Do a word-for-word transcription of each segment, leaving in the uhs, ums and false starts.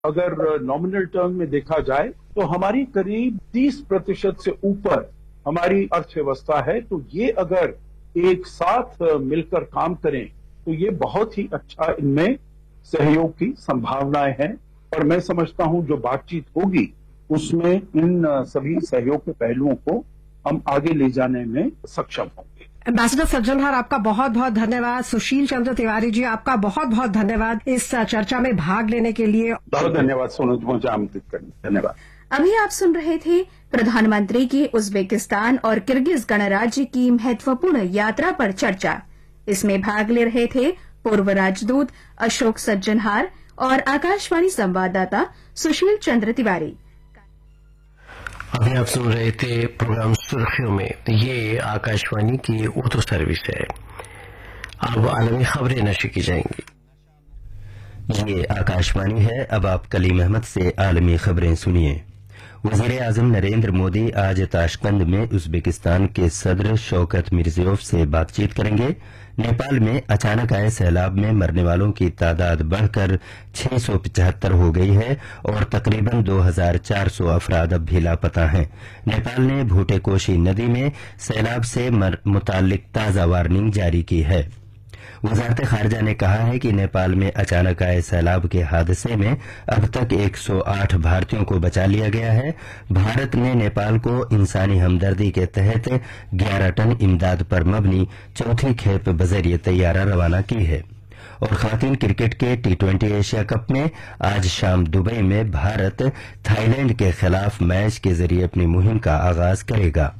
अगर nominal term में देखा जाए तो हमारी करीब तीस प्रतिशत से ऊपर हमारी अर्थव्यवस्था है। तो ये अगर एक साथ मिलकर काम करें तो ये बहुत ही अच्छा इनमें सहयोग की संभावनाएं हैं और मैं समझता हूं जो बातचीत होगी उसमें इन सभी सहयोग के पहलुओं को हम आगे ले जाने में सक्षम होंगे। एम्बेसडर सज्जनहार, आपका बहुत बहुत धन्यवाद। सुशील चंद्र तिवारी जी, आपका बहुत बहुत धन्यवाद इस चर्चा में भाग लेने के लिए। बहुत धन्यवाद सोनू, मुझे आमंत्रित करने धन्यवाद। अभी आप सुन रहे थे प्रधानमंत्री की उज्बेकिस्तान और किर्गिज गणराज्य की महत्वपूर्ण यात्रा पर चर्चा। इसमें भाग ले रहे थे पूर्व राजदूत अशोक सज्जनहार और आकाशवाणी संवाददाता सुशील चंद्र तिवारी। अभी आप सुन रहे थे प्रोग्राम सुर्खियों में। ये आकाशवाणी की उर्दू सर्विस है। अब आलमी खबरें नशर की जाएंगी। ये आकाशवाणी है। अब आप कलीम अहमद से आलमी खबरें सुनिए। वजीर आजम नरेंद्र मोदी आज ताशकंद में उज्बेकिस्तान के सदर शौकत मिर्जियोव से बातचीत करेंगे। नेपाल में अचानक आए सैलाब में मरने वालों की तादाद बढ़कर छह सौ पिचहत्तर हो गई है और तकरीबन दो हजार चार सौ अफराद अब भी लापता हैं। नेपाल ने भूटेकोशी नदी में सैलाब से मुताल्लिक ताजा वार्निंग जारी की है। वजारत खारजा ने कहा है कि नेपाल में अचानक आए सैलाब के हादसे में अब तक एक सौ आठ भारतीयों को बचा लिया गया है। भारत ने नेपाल को इंसानी हमदर्दी के तहत ग्यारह टन इमदाद पर मबनी चौथी खेप बजरिए तैयारा रवाना की है। और खवातीन क्रिकेट के टी ट्वेंटी एशिया कप में आज शाम दुबई में भारत थाईलैंड के खिलाफ मैच के जरिए अपनी मुहिम का आगाज करेगा।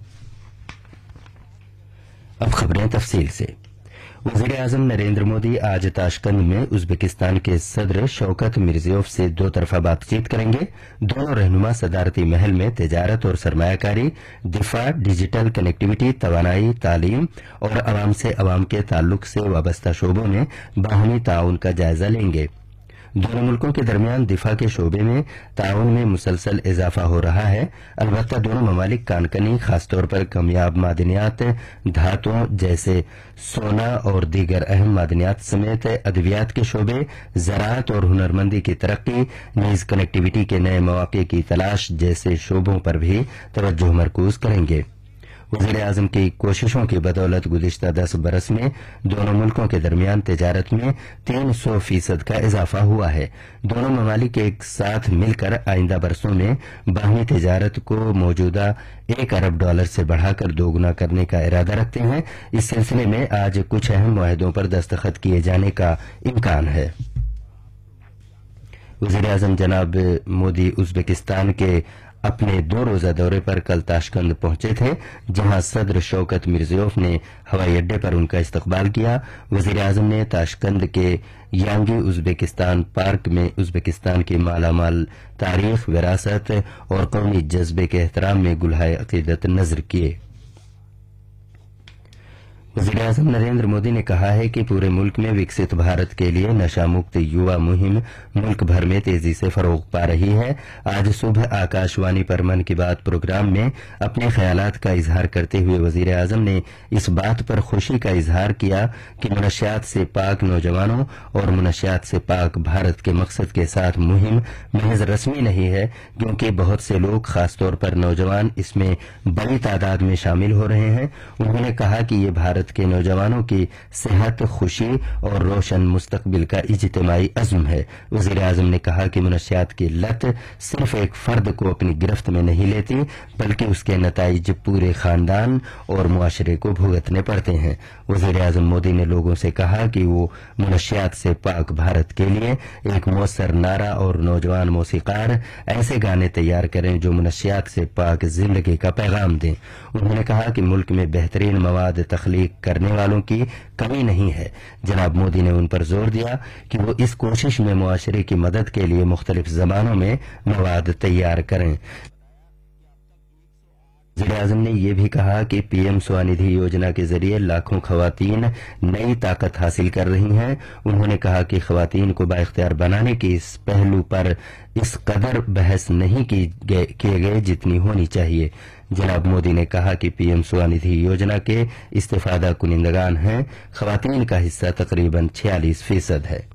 अब खबरें तफसील से। वजीर आजम नरेंद्र मोदी आज ताशकंद में उज्बेकिस्तान के सदर शौकत मिर्जियोव से दो तरफा बातचीत करेंगे। दोनों रहनुमा सदारती महल में तिजारत और सरमायाकारी, दिफा, डिजिटल कनेक्टिविटी, तवानाई, तालीम और अवाम से अवाम के ताल्लुक से वाबस्ता शोबों में बाहमी ताउन का जायजा लेंगे। दोनों मुल्कों के दरमियान दिफा के शोबे में ताउन में मुसलसल इजाफा हो रहा है। अलबत्ता दोनों ममालिक कानकनी, खासतौर पर कमियाब मादनियात, धातुओं जैसे सोना और दीगर अहम मादनियात समेत अद्वियात के शोबे, ज़राअत और हुनरमंदी की तरक्की, नीज कनेक्टिविटी के नए मौके की तलाश जैसे शोबों पर भी तवज्जो मरकूज करेंगे। वजीर आजम की कोशिशों की बदौलत गुज़िश्ता दस बरस में दोनों मुल्कों के दरमियान तिजारत में तीन सौ फीसद का इजाफा हुआ है। दोनों ममालिक एक साथ मिलकर आइंदा बरसों में बाहमी तिजारत को मौजूदा एक अरब डॉलर से बढ़ाकर दोगुना करने का इरादा रखते हैं। इस सिलसिले में आज कुछ अहम मुआहदों पर दस्तखत किए जाने का इम्कान है। वजीर आजम जनाब मोदी उज्बेकिस्तान के अपने दो रोजा दौरे पर कल ताशकंद पहुंचे थे, जहां सदर शौकत मिर्जियोव ने हवाई अड्डे पर उनका इस्तकबाल किया। वजीर आजम ने ताशकंद के यांगी उज्बेकिस्तान पार्क में उज्बेकिस्तान की मालामाल तारीख, विरासत और कौमी जज्बे के एहतराम में गुलहाए अकीदत नजर किए। वज़ीर आज़म नरेंद्र मोदी ने कहा है कि पूरे मुल्क में विकसित भारत के लिए नशा मुक्त युवा मुहिम मुल्क भर में तेजी से फरोग पा रही है। आज सुबह आकाशवाणी पर मन की बात प्रोग्राम में अपने ख्यालात का इजहार करते हुए वज़ीर आज़म ने इस बात पर खुशी का इजहार किया कि मुनशियात से पाक नौजवानों और मुनशियात से पाक भारत के मकसद के साथ मुहिम महज रस्मी नहीं है, क्योंकि बहुत से लोग, खासतौर पर नौजवान, इसमें बड़ी तादाद में शामिल हो रहे हैं। उन्होंने कहा कि ये भारत के नौजवानों की सेहत, खुशी और रोशन मुस्तकबिल का इज्तिमाई अज़्म है। वज़ीर आज़म ने कहा कि मुनशियात की लत सिर्फ एक फर्द को अपनी गिरफ्त में नहीं लेती, बल्कि उसके नताइज पूरे खानदान और मुआशरे को भुगतने पड़ते हैं। वज़ीर आज़म मोदी ने लोगों से कहा कि वो मुनशियात से पाक भारत के लिए एक मौसर नारा और नौजवान मौसीकार ऐसे गाने तैयार करें जो मुनशियात से पाक जिंदगी का पैगाम दें। उन्होंने कहा कि मुल्क में बेहतरीन मवाद तख्लीक करने वालों की कमी नहीं है। जनाब मोदी ने उन पर जोर दिया कि वो इस कोशिश में मुआशरे की मदद के लिए मुख्तलिफ जबानों में मवाद तैयार करें। वज़ीर आज़म ने यह भी कहा कि पीएम स्वनिधि योजना के जरिए लाखों खवातीन नई ताकत हासिल कर रही हैं। उन्होंने कहा कि खवातीन को बाइख्तियार बनाने के इस पहलू पर इस कदर बहस नहीं किए गए जितनी होनी चाहिए। जनाब मोदी ने कहा कि पीएम स्वनिधि योजना के इस्तेफादा कुनिंदगान हैं, खवातीन का हिस्सा तकरीबन छियालीस फीसद है।